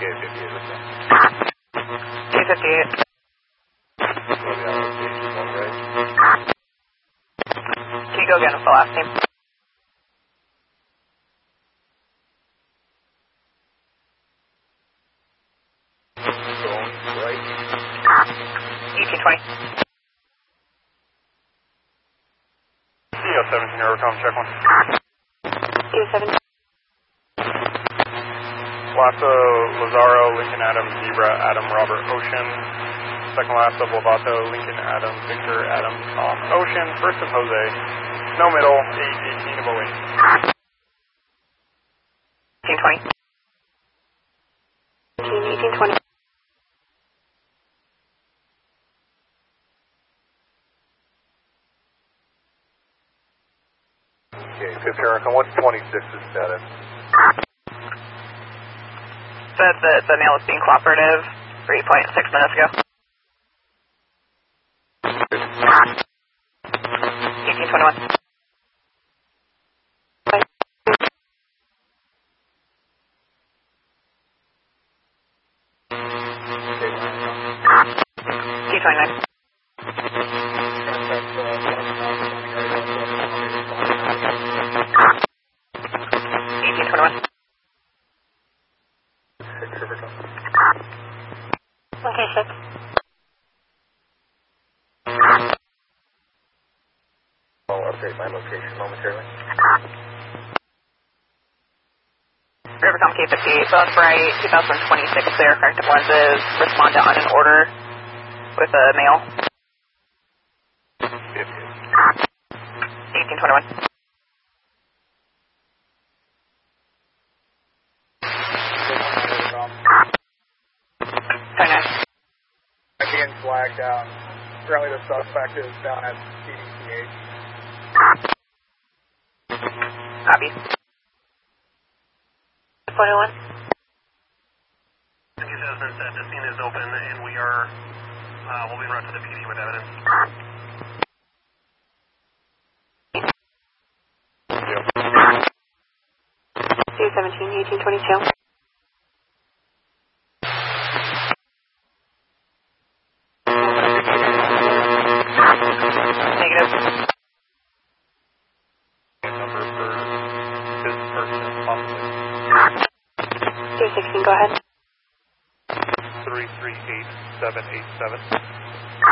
K58. Can you go again with the last name? Right. 1820. CEO 17 Aerocom, check one. EU7. Lasso, Lazaro, Lincoln Adam, Zebra, Adam, Robert, Ocean. Second Lasso, Lovato, Lincoln Adam, Victor, Adam, Tom, Ocean. First of Jose. No middle, 18 of 08. 1820. 1820. Okay, 5th Aerocom, what's 26's status? Said that the mail is being cooperative 3.6 minutes ago. 1821. T29. 1821. Okay, 6. I'll update my location momentarily. Rivercom K58, Bus Right, 2026 clear, corrective lenses, respond to on an order with a mail. 1821. Again, flagged down. Currently the suspect is down at CDCH. Copy. 41. The news has been said the scene is open and we are moving around to the PD with evidence. C17, 1822. Negative. Number for this person, possibly. C16, go ahead. 338787.